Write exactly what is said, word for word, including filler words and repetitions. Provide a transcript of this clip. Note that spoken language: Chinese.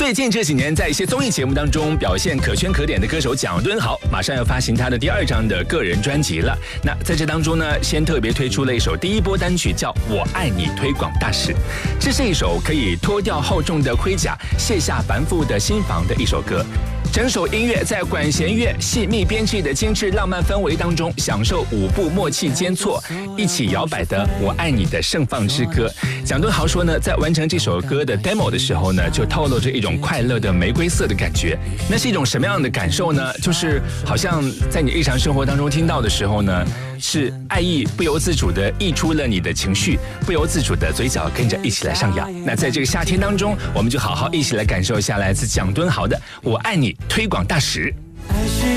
最近这几年，在一些综艺节目当中表现可圈可点的歌手蒋敦豪，马上要发行他的第二张的个人专辑了。那在这当中呢，先特别推出了一首第一波单曲，叫《我爱你》推广大使。这是一首可以脱掉厚重的盔甲，卸下繁复的心防的一首歌。整首音乐在管弦乐细密编制的精致浪漫氛围当中，享受舞步默契间错，一起摇摆的《我爱你》的盛放之歌。蒋敦豪说呢，在完成这首歌的 demo 的时候呢，就透露着一种快乐的玫瑰色的感觉。那是一种什么样的感受呢？就是好像在你日常生活当中听到的时候呢，是爱意不由自主的溢出了你的情绪，不由自主的嘴角跟着一起来上扬。那在这个夏天当中，我们就好好一起来感受一下来自蒋敦豪的《我爱你》推广大使。